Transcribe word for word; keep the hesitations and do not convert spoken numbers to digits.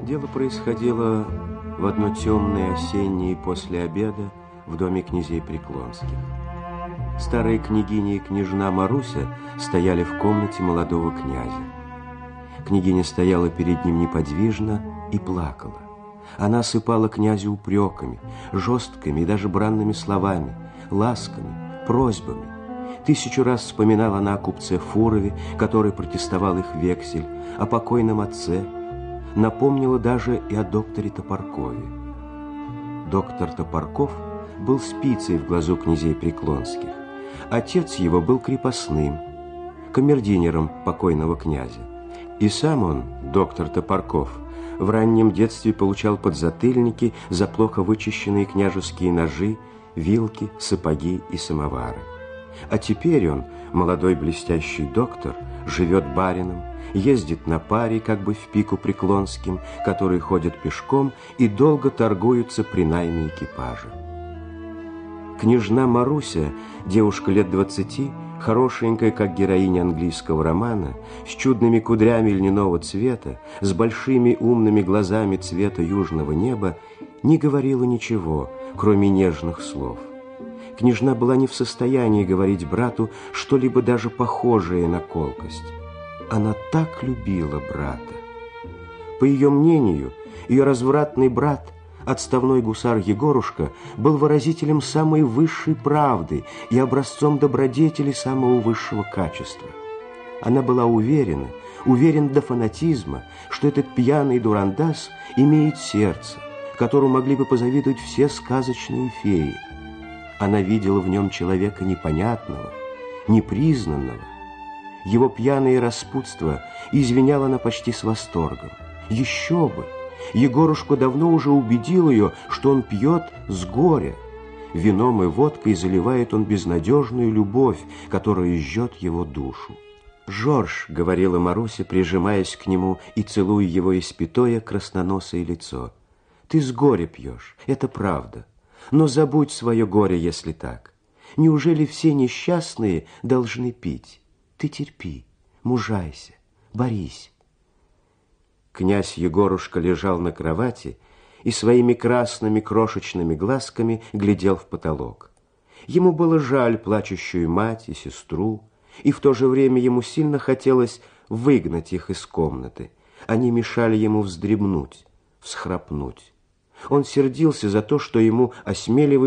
Дело происходило в одно темное осеннее после обеда в доме князей Преклонских. Старая княгиня и княжна Маруся стояли в комнате молодого князя. Княгиня стояла перед ним неподвижно и плакала. Она осыпала князя упреками, жесткими и даже бранными словами, ласками, просьбами. Тысячу раз вспоминала она о купце Фурове, который протестовал их вексель, о покойном отце, напомнила даже и о докторе Топоркове. Доктор Топорков был спицей в глазу князей Преклонских. Отец его был крепостным, камердинером покойного князя. И сам он, доктор Топорков, в раннем детстве получал подзатыльники за плохо вычищенные княжеские ножи, вилки, сапоги и самовары. А теперь он, молодой блестящий доктор, живет барином, ездит на паре, как бы в пику Преклонским, которые ходят пешком и долго торгуются при найме экипажа. Княжна Маруся, девушка лет двадцати, хорошенькая, как героиня английского романа, с чудными кудрями льняного цвета, с большими умными глазами цвета южного неба, не говорила ничего, кроме нежных слов. Княжна была не в состоянии говорить брату что-либо даже похожее на колкость. Она так любила брата. По ее мнению, ее развратный брат, отставной гусар Егорушка, был выразителем самой высшей правды и образцом добродетели самого высшего качества. Она была уверена, уверена до фанатизма, что этот пьяный дурандас имеет сердце, которому могли бы позавидовать все сказочные феи. Она видела в нем человека непонятного, непризнанного. Его пьяное распутство извиняла она почти с восторгом. Еще бы! Егорушка давно уже убедил ее, что он пьет с горя. Вином и водкой заливает он безнадежную любовь, которая жжет его душу. «Жорж», — говорила Маруся, прижимаясь к нему и целуя его испятое красноносое лицо, — «ты с горя пьешь, это правда. Но забудь свое горе, если так. Неужели все несчастные должны пить? Ты терпи, мужайся, борись». Князь Егорушка лежал на кровати и своими красными крошечными глазками глядел в потолок. Ему было жаль плачущую мать и сестру, и в то же время ему сильно хотелось выгнать их из комнаты. Они мешали ему вздремнуть, всхрапнуть. Он сердился за то, что ему осмеливают